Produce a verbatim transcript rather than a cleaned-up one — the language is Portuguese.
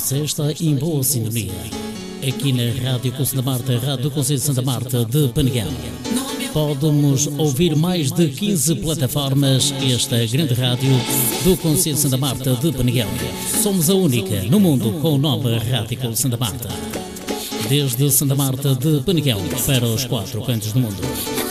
Você está em boa sintonia. Aqui na Rádio Conselho Santa Marta, Rádio do Conselho de Santa Marta de Penegal. Podemos ouvir mais de quinze plataformas. Esta grande rádio do Conselho de Santa Marta de Penegal. Somos a única no mundo com o nome Rádio Conselho Santa Marta. Desde Santa Marta de Penegal para os quatro cantos do mundo.